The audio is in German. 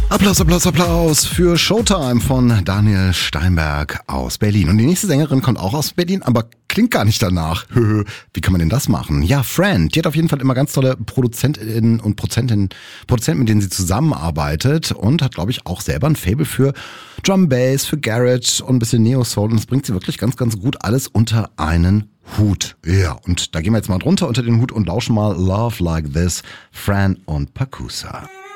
Applaus, Applaus, Applaus für Showtime von Daniel Steinberg aus Berlin. Und die nächste Sängerin kommt auch aus Berlin, aber klingt gar nicht danach. Wie kann man denn das machen? Ja, Fran, die hat auf jeden Fall immer ganz tolle Produzentinnen und Produzenten, mit denen sie zusammenarbeitet und hat, glaube ich, auch selber ein Faible für Drum Bass, für Garage und ein bisschen Neo-Soul. Und das bringt sie wirklich ganz, ganz gut alles unter einen Hut. Ja, und da gehen wir jetzt mal drunter unter den Hut und lauschen mal Love Like This, Fran und Pacusa.